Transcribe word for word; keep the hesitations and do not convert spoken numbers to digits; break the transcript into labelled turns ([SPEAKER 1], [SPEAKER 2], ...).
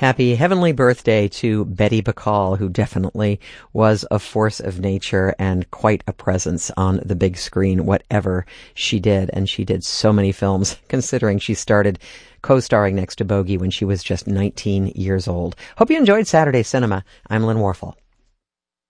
[SPEAKER 1] Happy heavenly birthday to Betty Bacall, who definitely was a force of nature and quite a presence on the big screen, whatever she did. And she did so many films, considering she started co-starring next to Bogey when she was just nineteen years old. Hope you enjoyed Saturday Cinema. I'm Lynn Warfel.